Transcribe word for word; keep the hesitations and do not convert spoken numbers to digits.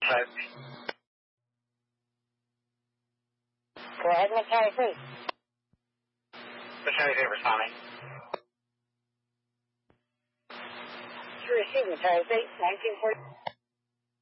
Go ahead, McCarry, please. McCarry, responding. To receive McCarry, please, nineteen forty.